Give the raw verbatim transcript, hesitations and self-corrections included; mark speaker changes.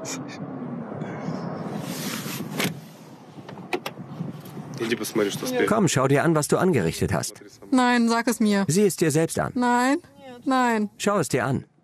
Speaker 1: Komm, schau dir an, was du angerichtet hast.
Speaker 2: Nein, sag es mir.
Speaker 1: Sieh es dir selbst an.
Speaker 2: Nein, nein.
Speaker 1: Schau es dir an.